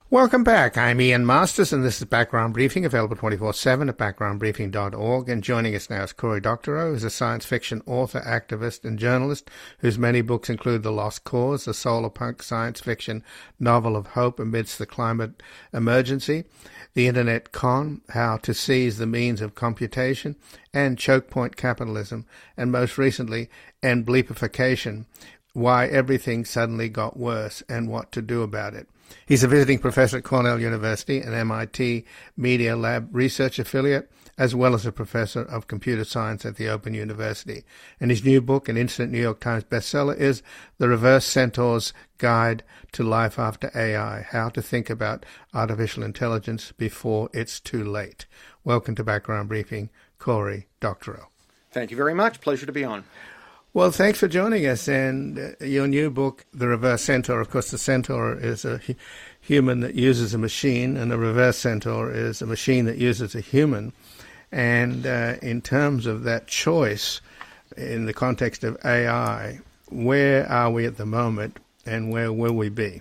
Welcome back. I'm Ian Masters, and this is Background Briefing, available 24/7 at backgroundbriefing.org. And joining us now is Cory Doctorow, who's a science fiction author, activist, and journalist, whose many books include The Lost Cause, a solar punk science fiction novel of hope amidst the climate emergency, The Internet Con, How to Seize the Means of Computation, and Choke Point Capitalism, and most recently, Bleepification, Why Everything Suddenly Got Worse and What to Do About It. He's a visiting professor at Cornell University, an MIT Media Lab research affiliate, as well as a professor of computer science at the Open University. And his new book, an instant New York Times bestseller, is The Reverse Centaur's Guide to Life After AI, How to Think About Artificial Intelligence Before It's Too Late. Welcome to Background Briefing, Cory Doctorow. Thank you very much. Pleasure to be on. Well, thanks for joining us. And your new book, The Reverse Centaur, of course, the centaur is a human that uses a machine, and a reverse centaur is a machine that uses a human. And in terms of that choice, in the context of AI, where are we at the moment, and where will we be?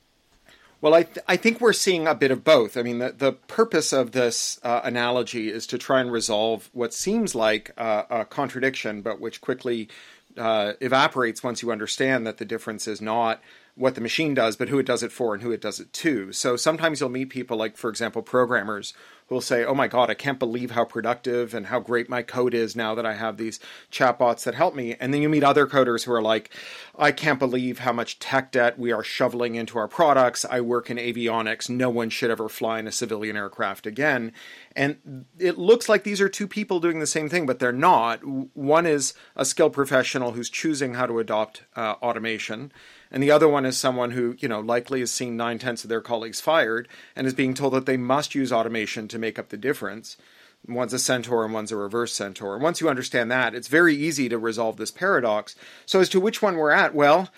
Well, I think we're seeing a bit of both. I mean, the purpose of this analogy is to try and resolve what seems like a contradiction, but which quickly evaporates once you understand that the difference is not what the machine does, but who it does it for and who it does it to. So sometimes you'll meet people like, for example, programmers who will say, oh my God, I can't believe how productive and how great my code is now that I have these chatbots that help me. And then you meet other coders who are like, I can't believe how much tech debt we are shoveling into our products. I work in avionics. No one should ever fly in a civilian aircraft again. And it looks like these are two people doing the same thing, but they're not. One is a skilled professional who's choosing how to adopt automation. And the other one is someone who, likely has seen 9/10 of their colleagues fired and is being told that they must use automation to make up the difference. One's a centaur and one's a reverse centaur. And once you understand that, it's very easy to resolve this paradox. So as to which one we're at, well,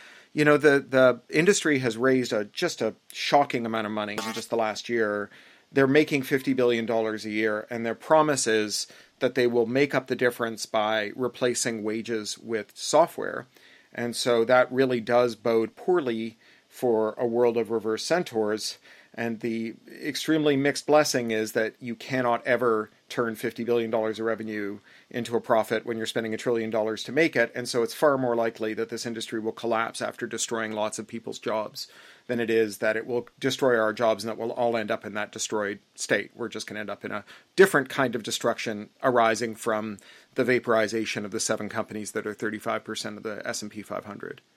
the industry has raised just a shocking amount of money in just the last year. They're making $50 billion a year, and their promise is that they will make up the difference by replacing wages with software. And so that really does bode poorly for a world of reverse centaurs. And the extremely mixed blessing is that you cannot ever turn $50 billion of revenue into a profit when you're spending $1 trillion to make it. And so it's far more likely that this industry will collapse after destroying lots of people's jobs than it is that it will destroy our jobs and that we'll all end up in that destroyed state. We're just going to end up in a different kind of destruction arising from the vaporization of the 7 companies that are 35% of the S&P 500.